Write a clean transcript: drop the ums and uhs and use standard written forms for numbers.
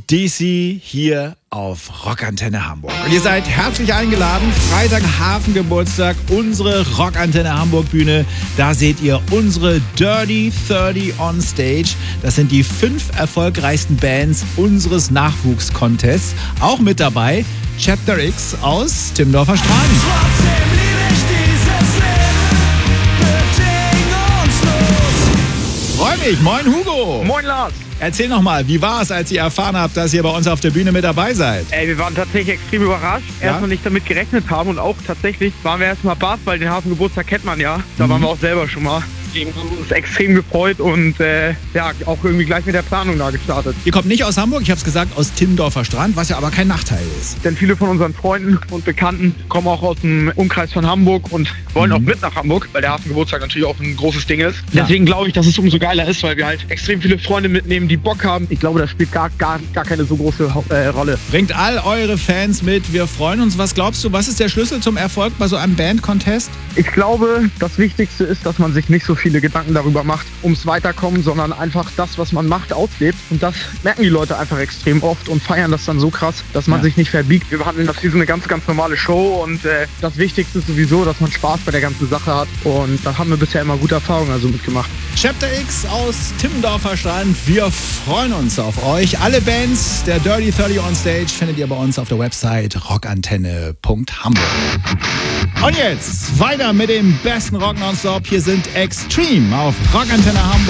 DC hier auf Rockantenne Hamburg. Und ihr seid herzlich eingeladen. Freitag Hafengeburtstag, unsere Rockantenne Hamburg Bühne. Da seht ihr unsere Dirty 30 on Stage. Das sind die 5 erfolgreichsten Bands unseres Nachwuchscontests. Auch mit dabei Chapter X aus Timmendorfer Strand. Trotzdem liebe ich dieses Leben bedingungslos. Freu mich, moin Hugo. Moin Lars. Erzähl nochmal, wie war es, als ihr erfahren habt, dass ihr bei uns auf der Bühne mit dabei seid? Wir waren tatsächlich extrem überrascht. Erstmal nicht damit gerechnet haben und auch tatsächlich waren wir erstmal baff, weil den Hafengeburtstag kennt man ja. Da waren wir auch selber schon mal. Deswegen haben wir uns extrem gefreut und auch irgendwie gleich mit der Planung da gestartet. Ihr kommt nicht aus Hamburg, ich habe es gesagt, aus Timmendorfer Strand, was ja aber kein Nachteil ist. Denn viele von unseren Freunden und Bekannten kommen auch aus dem Umkreis von Hamburg und wollen auch mit nach Hamburg, weil der Hafengeburtstag natürlich auch ein großes Ding ist. Ja. Deswegen glaube ich, dass es umso geiler ist, weil wir halt extrem viele Freunde mitnehmen, die Bock haben. Ich glaube, das spielt gar keine so große Rolle. Bringt all eure Fans mit, wir freuen uns. Was glaubst du, was ist der Schlüssel zum Erfolg bei so einem Band-Contest? Ich glaube, das Wichtigste ist, dass man sich nicht so viele Gedanken darüber macht, ums Weiterkommen, sondern einfach das, was man macht, auslebt. Und das merken die Leute einfach extrem oft und feiern das dann so krass, dass man sich nicht verbiegt. Wir behandeln das wie so eine ganz, ganz normale Show und das Wichtigste ist sowieso, dass man Spaß bei der ganzen Sache hat. Und da haben wir bisher immer gute Erfahrungen mitgemacht. Chapter X aus Timmendorfer Strand, wir freuen uns auf euch. Alle Bands der Dirty 30 on Stage findet ihr bei uns auf der Website rockantenne.hamburg. Und jetzt weiter mit dem besten Rock nonstop. Hier sind Extreme auf Rockantenne Hamburg.